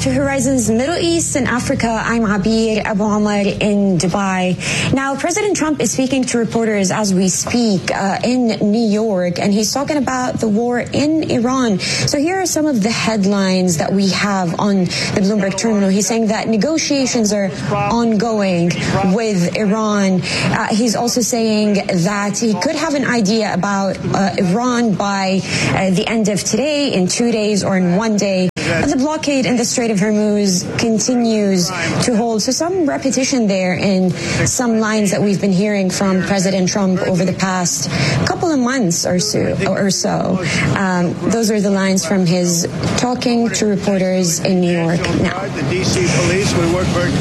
to Horizons Middle East and Africa. I'm Abir Abu Omar in Dubai. Now, President Trump is speaking to reporters as we speak in New York, and he's talking about the war in Iran. So here are some of the headlines that we have on the Bloomberg terminal. He's saying that negotiations are ongoing with Iran. He's also saying that he could have an idea about Iran by the end of today, in 2 days, or in 1 day. But the blockade in the Strait of Hormuz continues to hold. So some repetition there in some lines that we've been hearing from President Trump over the past couple of months or so. Those are the lines from his talking to reporters in New York now. The DC police will work very.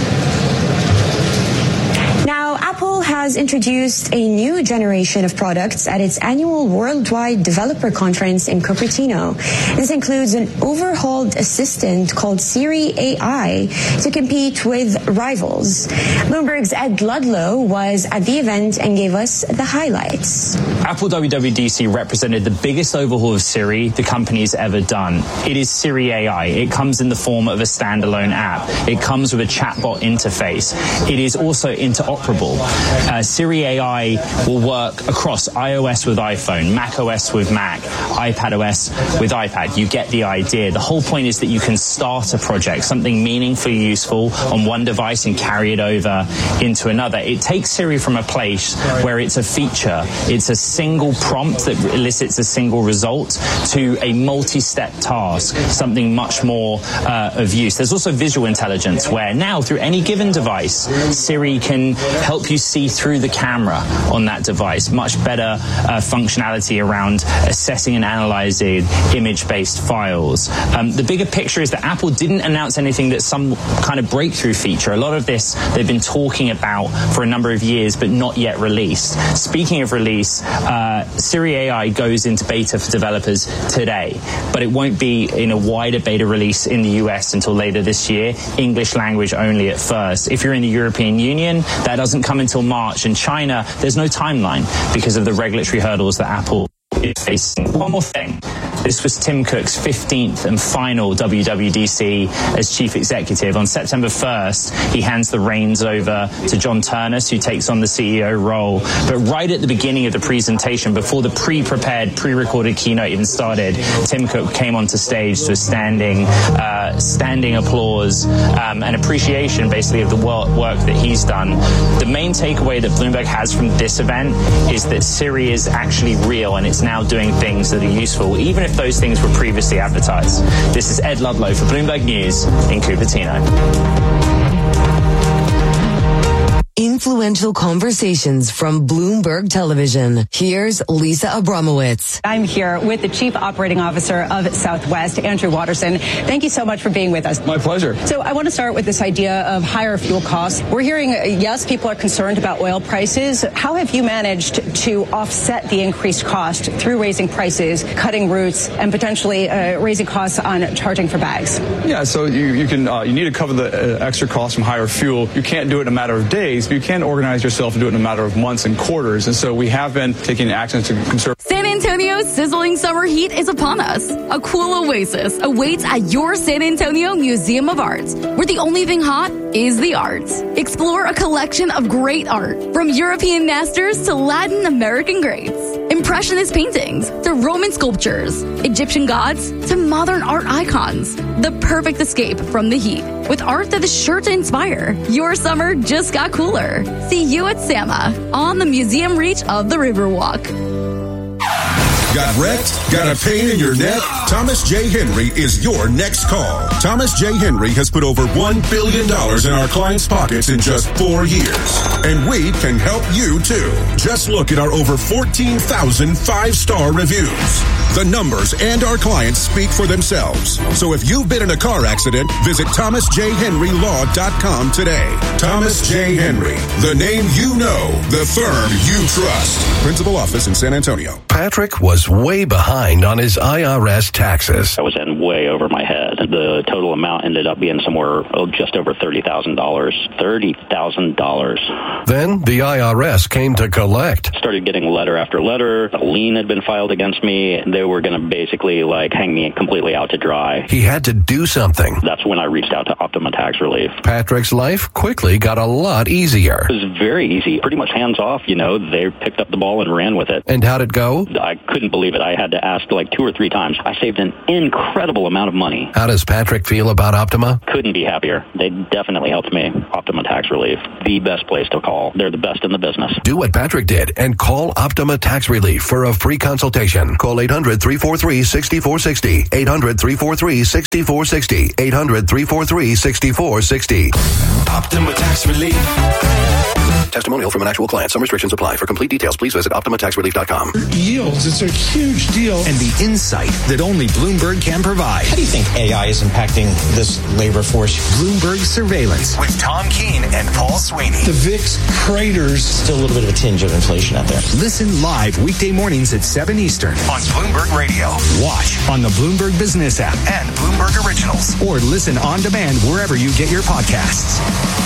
Now, Apple has introduced a new generation of products at its annual Worldwide Developer Conference in Cupertino. This includes an overhauled assistant called Siri AI to compete with rivals. Bloomberg's Ed Ludlow was at the event and gave us the highlights. Apple WWDC represented the biggest overhaul of Siri the company's ever done. It is Siri AI. It comes in the form of a standalone app. It comes with a chatbot interface. It is also interoperable. Siri AI will work across iOS with iPhone, macOS with Mac, iPadOS with iPad. You get the idea. The whole point is that you can start a project, something meaningfully useful on one device, and carry it over into another. It takes Siri from a place where it's a feature, it's a single prompt that elicits a single result, to a multi-step task, something much more of use. There's also visual intelligence, where now through any given device, Siri can help you see through the camera on that device. Much better functionality around assessing and analyzing image-based files. The bigger picture is that Apple didn't announce anything that's some kind of breakthrough feature. A lot of this they've been talking about for a number of years, but not yet released. Speaking of release, Siri AI goes into beta for developers today, but it won't be in a wider beta release in the US until later this year. English language only at first. If you're in the European Union, that doesn't come until March. In China, there's no timeline because of the regulatory hurdles that Apple is facing. One more thing. This was Tim Cook's 15th and final WWDC as chief executive. On September 1st, he hands the reins over to John Ternus, who takes on the CEO role. But right at the beginning of the presentation, before the pre-prepared, pre-recorded keynote even started, Tim Cook came onto stage to a standing applause and appreciation, basically, of the work that he's done. The main takeaway that Bloomberg has from this event is that Siri is actually real, and it's now doing things that are useful, even if those things were previously advertised. This is Ed Ludlow for Bloomberg News in Cupertino. Influential conversations from Bloomberg Television. Here's Lisa Abramowitz. I'm here with the Chief Operating Officer of Southwest, Andrew Watterson. Thank you so much for being with us. My pleasure. So I want to start with this idea of higher fuel costs. We're hearing, yes, people are concerned about oil prices. How have you managed to offset the increased cost through raising prices, cutting routes, and potentially raising costs on charging for bags? Yeah, so you need to cover the extra cost from higher fuel. You can't do it in a matter of days, but you can organize yourself and do it in a matter of months and quarters. And so we have been taking actions to conserve. San Antonio's sizzling summer heat is upon us. A cool oasis awaits at your San Antonio Museum of Art, where the only thing hot is the arts. Explore a collection of great art, from European masters to Latin American greats, Impressionist paintings to Roman sculptures, Egyptian gods to modern art icons. The perfect escape from the heat, with art that is sure to inspire. Your summer just got cooler. See you at SAMA on the museum reach of the Riverwalk. Got wrecked? Got a pain in your neck? Thomas J. Henry is your next call. Thomas J. Henry has put over $1 billion in our clients' pockets in just 4 years. And we can help you too. Just look at our over 14,000 5-star reviews. The numbers and our clients speak for themselves. So if you've been in a car accident, visit ThomasJHenryLaw.com today. Thomas J. Henry, the name you know, the firm you trust. Principal office in San Antonio. Patrick was was way behind on his IRS taxes. I was in way over my head. The total amount ended up being somewhere just over $30,000. $30,000. Then the IRS came to collect. Started getting letter after letter. A lien had been filed against me. They were going to basically hang me completely out to dry. He had to do something. That's when I reached out to Optima Tax Relief. Patrick's life quickly got a lot easier. It was very easy. Pretty much hands off, They picked up the ball and ran with it. And how'd it go? I couldn't believe it. I had to ask 2 or 3 times. I saved an incredible amount of money. How does Patrick feel about Optima? Couldn't be happier. They definitely helped me. Optima Tax Relief, the best place to call. They're the best in the business. Do what Patrick did and call Optima Tax Relief for a free consultation. Call 800-343-6460. 800-343-6460. 800-343-6460. Optima Tax Relief. Testimonial from an actual client. Some restrictions apply. For complete details, please visit OptimaTaxRelief.com. Yields, it's a huge deal. And the insight that only Bloomberg can provide. How do you think AI is impacting this labor force? Bloomberg Surveillance with Tom Keene and Paul Sweeney. The VIX craters. Still a little bit of a tinge of inflation out there. Listen live weekday mornings at 7 Eastern on Bloomberg Radio. Watch on the Bloomberg Business app and Bloomberg Originals. Or listen on demand wherever you get your podcasts.